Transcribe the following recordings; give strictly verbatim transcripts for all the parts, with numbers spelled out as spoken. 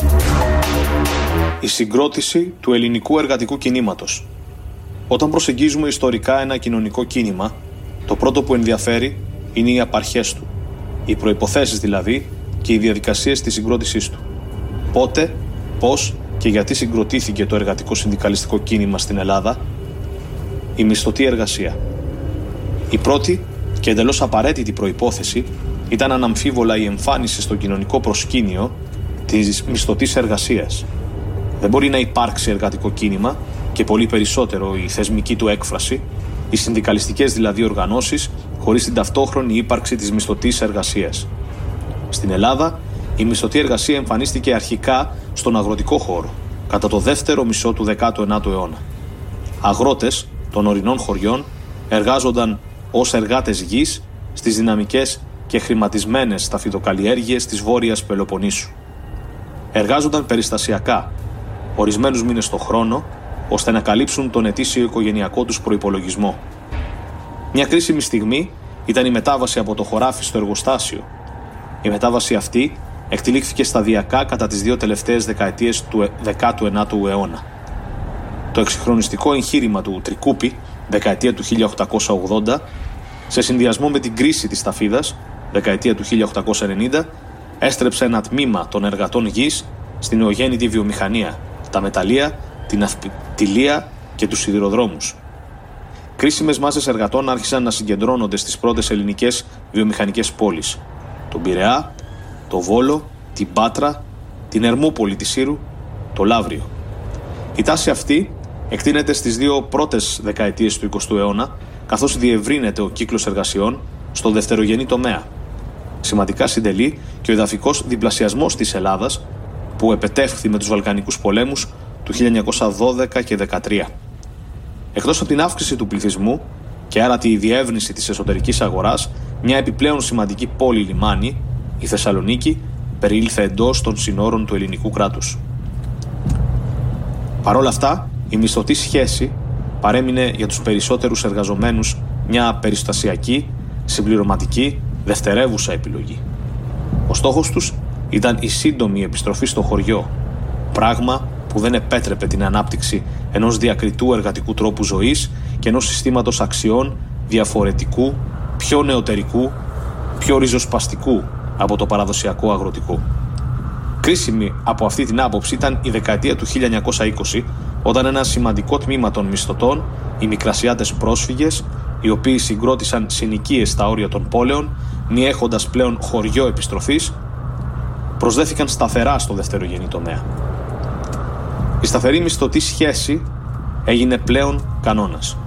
Η συγκρότηση του ελληνικού εργατικού κινήματος. Όταν προσεγγίζουμε ιστορικά ένα κοινωνικό κίνημα, το πρώτο που ενδιαφέρει είναι οι απαρχές του, οι προϋποθέσεις δηλαδή και οι διαδικασίες της συγκρότησής του. Πότε, πώς και γιατί συγκροτήθηκε το εργατικό συνδικαλιστικό κίνημα στην Ελλάδα? Η μισθωτή εργασία. Η πρώτη και εντελώς απαραίτητη προϋπόθεση ήταν αναμφίβολα η εμφάνιση στο κοινωνικό προσκήνιο της μισθωτής εργασίας. Δεν μπορεί να υπάρξει εργατικό κίνημα και πολύ περισσότερο η θεσμική του έκφραση, οι συνδικαλιστικές δηλαδή οργανώσεις, χωρίς την ταυτόχρονη ύπαρξη της μισθωτής εργασίας. Στην Ελλάδα, η μισθωτή εργασία εμφανίστηκε αρχικά στον αγροτικό χώρο, κατά το δεύτερο μισό του δέκατου ενάτου αιώνα. Αγρότες των ορεινών χωριών εργάζονταν ως εργάτες γης στις δυναμικές και χρηματισμένες σταφυδοκαλλιέργειες της Βόρειας Πελοποννήσου. Εργάζονταν περιστασιακά, ορισμένους μήνες το χρόνο, ώστε να καλύψουν τον ετήσιο οικογενειακό τους προϋπολογισμό. Μια κρίσιμη στιγμή ήταν η μετάβαση από το χωράφι στο εργοστάσιο. Η μετάβαση αυτή εκτελήχθηκε σταδιακά κατά τις δύο τελευταίες δεκαετίες του δέκατου ενάτου αιώνα. Το εξυγχρονιστικό εγχείρημα του Τρικούπη, δεκαετία του χίλια οκτακόσια ογδόντα, σε συνδυασμό με την κρίση της ταφίδας, δεκαετία του χίλια οκτακόσια ενενήντα, έστρεψε ένα τμήμα των εργατών γης στην νεογέννητη βιομηχανία, τα μεταλλεία, την ναυτιλία και τους σιδηροδρόμους. Κρίσιμες μάσες εργατών άρχισαν να συγκεντρώνονται στις πρώτες ελληνικές βιομηχανικές πόλεις, τον Πειραιά, το Βόλο, την Πάτρα, την Ερμούπολη της Σύρου, το Λαύριο. Η τάση αυτή εκτείνεται στις δύο πρώτες δεκαετίες του εικοστού αιώνα, καθώς διευρύνεται ο κύκλος εργασιών στο δευτερογενή τομέα. Σημαντικά συντελεί και ο εδαφικός διπλασιασμός της Ελλάδας, που επετεύχθη με τους Βαλκανικούς πολέμους του χίλια εννιακόσια δώδεκα και δεκατρία. Εκτός από την αύξηση του πληθυσμού και άρα τη διεύρυνση της εσωτερικής αγοράς, μια επιπλέον σημαντική πόλη λιμάνι, η Θεσσαλονίκη, περιήλθε εντός των συνόρων του ελληνικού κράτους. Παρ' όλα αυτά, η μισθωτή σχέση παρέμεινε για τους περισσότερους εργαζομένους μια περιστασιακή, συμπληρωματική, δευτερεύουσα επιλογή. Ο στόχος τους ήταν η σύντομη επιστροφή στο χωριό, πράγμα που δεν επέτρεπε την ανάπτυξη ενός διακριτού εργατικού τρόπου ζωής και ενός συστήματος αξιών διαφορετικού, πιο νεωτερικού, πιο ριζοσπαστικού από το παραδοσιακό αγροτικό. Κρίσιμη από αυτή την άποψη ήταν η δεκαετία του χίλια εννιακόσια είκοσι, όταν ένα σημαντικό τμήμα των μισθωτών, οι μικρασιάτες πρόσφυγες, οι οποίοι συγκρότησαν συνοικίες στα όρια των πόλεων, μη έχοντας πλέον χωριό επιστροφής, προσδέθηκαν σταθερά στο δευτερογενή τομέα. Η σταθερή μισθωτή σχέση έγινε πλέον κανόνας.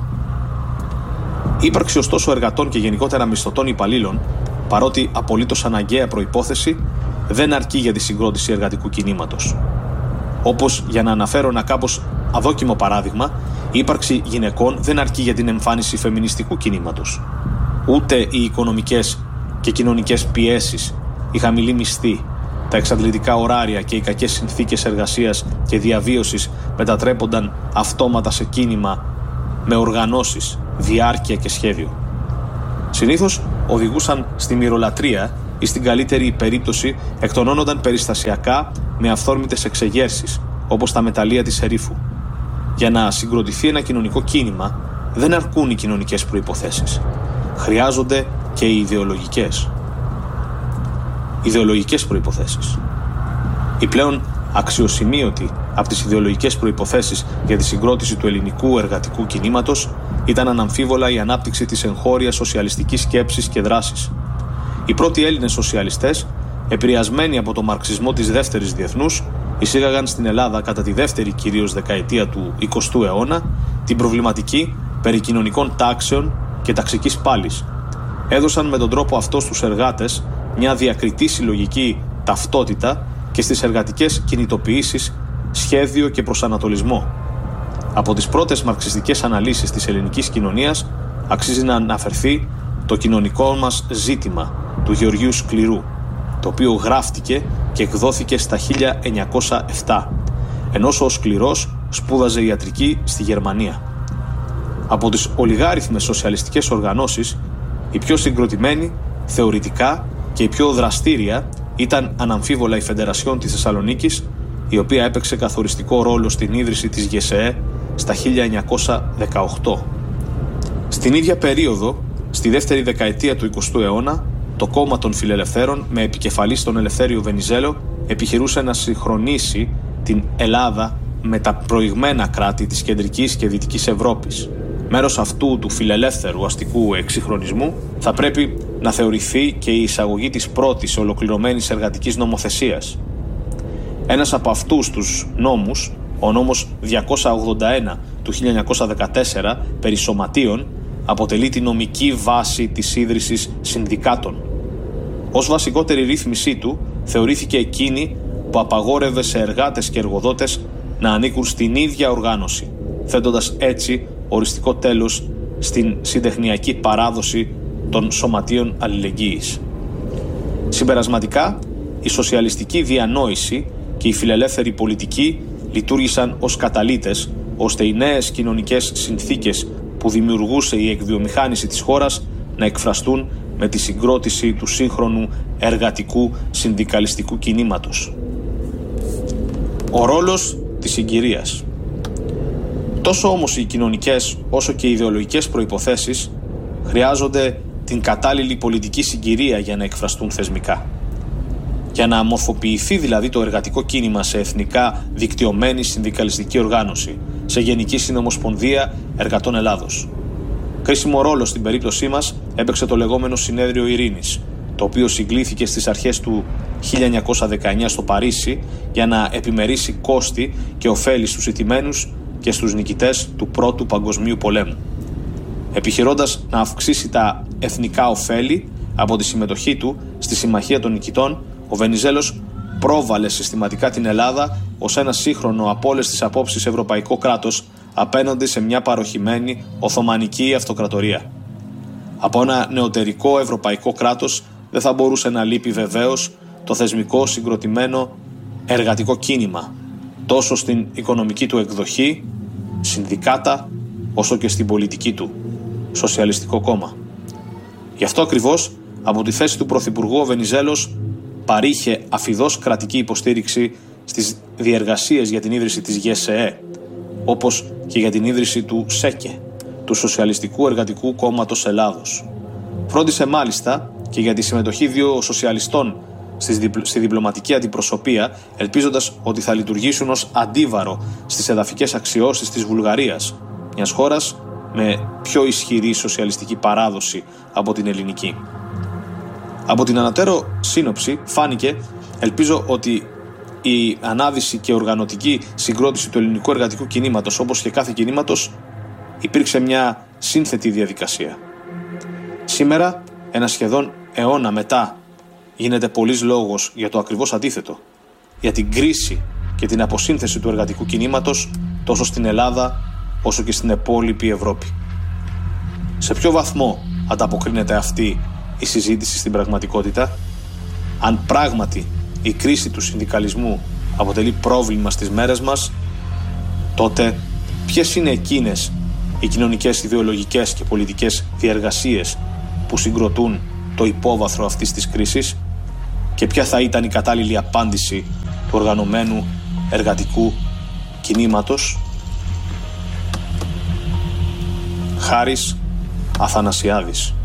Η ύπαρξη ωστόσο εργατών και γενικότερα μισθωτών υπαλλήλων, παρότι απολύτως αναγκαία προϋπόθεση, δεν αρκεί για τη συγκρότηση εργατικού κινήματος. Όπως, για να αναφέρω ένα κάπως αδόκιμο παράδειγμα, η ύπαρξη γυναικών δεν αρκεί για την εμφάνιση φεμινιστικού κινήματος. Ούτε οι οικονομικές και κοινωνικές πιέσεις, η χαμηλή μισθή, τα εξαντλητικά ωράρια και οι κακές συνθήκες εργασίας και διαβίωσης μετατρέπονταν αυτόματα σε κίνημα με οργανώσεις, διάρκεια και σχέδιο. Συνήθως οδηγούσαν στη μυρολατρεία ή στην καλύτερη περίπτωση εκτονώνονταν περιστασιακά με αυθόρμητες εξεγέρσεις, όπως τα μεταλλεία της Ερήφου. Για να συγκροτηθεί ένα κοινωνικό κίνημα δεν αρκούν οι κοινωνικές προϋποθέσεις. Χρειάζονται και οι ιδεολογικές. Ιδεολογικές προϋποθέσεις. Η πλέον αξιοσημείωτη από τις ιδεολογικές προϋποθέσεις για τη συγκρότηση του ελληνικού εργατικού κινήματος ήταν αναμφίβολα η ανάπτυξη της εγχώριας σοσιαλιστικής σκέψης και δράσης. Οι πρώτοι Έλληνες σοσιαλιστές, επηρεασμένοι από το μαρξισμό της δεύτερης διεθνούς, εισήγαγαν στην Ελλάδα κατά τη δεύτερη κυρίως δεκαετία του εικοστού αιώνα την προβληματική περί κοινωνικών τάξεων και ταξικής πάλης. Έδωσαν με τον τρόπο αυτό στους εργάτες μια διακριτή συλλογική ταυτότητα και στις εργατικές κινητοποιήσεις σχέδιο και προσανατολισμό. Από τις πρώτες μαρξιστικές αναλύσεις της ελληνικής κοινωνίας αξίζει να αναφερθεί το κοινωνικό μας ζήτημα του Γεωργίου Σκληρού, το οποίο γράφτηκε και εκδόθηκε στα χίλια εννιακόσια επτά, ενώ ο Σκληρός σπούδαζε ιατρική στη Γερμανία. Από τις ολιγάριθμες σοσιαλιστικές οργανώσεις, η πιο συγκροτημένη, θεωρητικά και η πιο δραστήρια ήταν αναμφίβολα η Φεντερασιόν της Θεσσαλονίκης, η οποία έπαιξε καθοριστικό ρόλο στην ίδρυση της ΓΕΣΕΕ στα χίλια εννιακόσια δεκαοκτώ. Στην ίδια περίοδο, στη δεύτερη δεκαετία του εικοστού αιώνα, το κόμμα των Φιλελευθέρων, με επικεφαλής τον Ελευθέριο Βενιζέλο, επιχειρούσε να συγχρονίσει την Ελλάδα με τα προηγμένα κράτη της κεντρικής και δυτικής Ευρώπης. Μέρος αυτού του φιλελεύθερου αστικού εξυγχρονισμού θα πρέπει να θεωρηθεί και η εισαγωγή της πρώτης ολοκληρωμένης εργατικής νομοθεσίας. Ένας από αυτούς τους νόμους, ο νόμος διακόσια ογδόντα ένα του χίλια εννιακόσια δεκατέσσερα περί σωματείων, αποτελεί τη νομική βάση της ίδρυσης συνδικάτων. Ως βασικότερη ρύθμισή του θεωρήθηκε εκείνη που απαγόρευε σε εργάτες και εργοδότες να ανήκουν στην ίδια οργάνωση, θέτοντας έτσι οριστικό τέλος στην συντεχνιακή παράδοση των σωματείων αλληλεγγύης. Συμπερασματικά, η σοσιαλιστική διανόηση και η φιλελεύθερη πολιτική λειτουργήσαν ως καταλύτες, ώστε οι νέες κοινωνικές συνθήκες που δημιουργούσε η εκβιομηχάνηση της χώρας να εκφραστούν με τη συγκρότηση του σύγχρονου εργατικού συνδικαλιστικού κινήματος. Ο ρόλος της συγκυρίας. Τόσο όμως οι κοινωνικές όσο και οι ιδεολογικές προϋποθέσεις χρειάζονται την κατάλληλη πολιτική συγκυρία για να εκφραστούν θεσμικά. Για να αμορφοποιηθεί δηλαδή το εργατικό κίνημα σε εθνικά δικτυωμένη συνδικαλιστική οργάνωση, σε Γενική Συνομοσπονδία Εργατών Ελλάδος. Κρίσιμο ρόλο στην περίπτωσή μας έπαιξε το λεγόμενο Συνέδριο Ειρήνης, το οποίο συγκλήθηκε στις αρχές του χίλια εννιακόσια δεκαεννιά στο Παρίσι για να επιμερίσει κόστη και ωφέλη στους ηττημένους και στους νικητές του Πρώτου Παγκοσμίου Πολέμου. Επιχειρώντας να αυξήσει τα εθνικά ωφέλη από τη συμμετοχή του στη Συμμαχία των Νικητών, ο Βενιζέλος πρόβαλε συστηματικά την Ελλάδα ως ένα σύγχρονο από όλες τις απόψεις ευρωπαϊκό κράτος απέναντι σε μια παροχημένη Οθωμανική αυτοκρατορία. Από ένα νεωτερικό ευρωπαϊκό κράτος δεν θα μπορούσε να λείπει βεβαίως το θεσμικό συγκροτημένο εργατικό κίνημα, τόσο στην οικονομική του εκδοχή, συνδικάτα, όσο και στην πολιτική του, Σοσιαλιστικό κόμμα. Γι' αυτό ακριβώς, από τη θέση του Πρωθυπουργού, ο Βενιζέλος παρήχε αφιδώς κρατική υποστήριξη στις διεργασίες για την ίδρυση της ΓΕΣΕΕ, όπως και για την ίδρυση του ΣΕΚΕ, του Σοσιαλιστικού Εργατικού Κόμματος Ελλάδος. Φρόντισε μάλιστα και για τη συμμετοχή δύο σοσιαλιστών στη διπλωματική αντιπροσωπεία, ελπίζοντας ότι θα λειτουργήσουν ως αντίβαρο στις εδαφικές αξιώσεις της Βουλγαρίας, μιας χώρας με πιο ισχυρή σοσιαλιστική παράδοση από την ελληνική. Από την ανατέρω σύνοψη φάνηκε, ελπίζω, ότι η ανάδυση και οργανωτική συγκρότηση του ελληνικού εργατικού κινήματος, όπως και κάθε κινήματος, υπήρξε μια σύνθετη διαδικασία. Σήμερα, ένα σχεδόν αιώνα μετά, γίνεται πολλής λόγος για το ακριβώς αντίθετο, για την κρίση και την αποσύνθεση του εργατικού κινήματος τόσο στην Ελλάδα όσο και στην υπόλοιπη Ευρώπη. Σε ποιο βαθμό ανταποκρίνεται αυτή η συζήτηση στην πραγματικότητα? Αν πράγματι η κρίση του συνδικαλισμού αποτελεί πρόβλημα στις μέρες μας, τότε ποιες είναι εκείνες οι κοινωνικές, ιδεολογικές και πολιτικές διεργασίες που συγκροτούν το υπόβαθρο αυτής της κρίσης και ποια θα ήταν η κατάλληλη απάντηση του οργανωμένου εργατικού κινήματος? Χάρης Αθανασιάδης.